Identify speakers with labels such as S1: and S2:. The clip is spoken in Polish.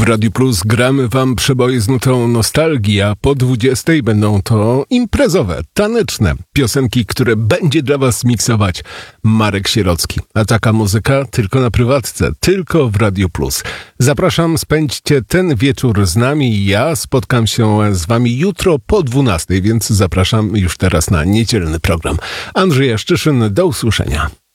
S1: Radiu Plus gramy wam przeboje z nutą nostalgii, a po 20 będą to imprezowe, taneczne piosenki, które będzie dla was miksować Marek Sierocki. A taka muzyka tylko na prywatce, tylko w Radiu Plus. Zapraszam, spędźcie ten wieczór z nami. Ja spotkam się z wami jutro po 12, więc zapraszam już teraz na niedzielny program. Andrzej Szczyszyn, do usłyszenia.